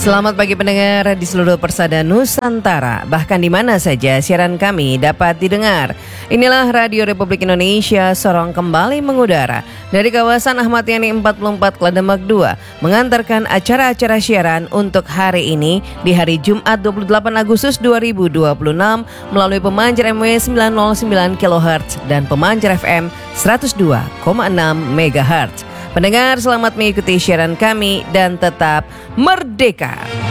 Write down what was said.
Selamat pagi pendengar di seluruh persada Nusantara, bahkan di mana saja siaran kami dapat didengar. Inilah Radio Republik Indonesia Sorong kembali mengudara dari kawasan Ahmad Yani 44 Kledemak 2, mengantarkan acara-acara siaran untuk hari ini di hari Jumat 28 Agustus 2026 melalui pemancar MW 909 kHz dan pemancar FM 102,6 MHz. Pendengar, selamat mengikuti siaran kami dan tetap merdeka.